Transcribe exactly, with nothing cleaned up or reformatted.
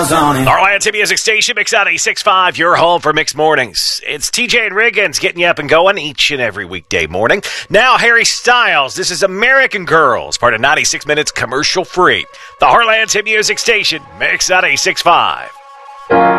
smiles on him. Heartland City Music Station, Mix ninety-six point five, your home for mixed mornings. It's T J and Riggins getting you up and going each and every weekday morning. Now, Harry Styles, this is American Girls, part of ninety-six minutes commercial free. The Heartland City Music Station, Mix ninety-six point five.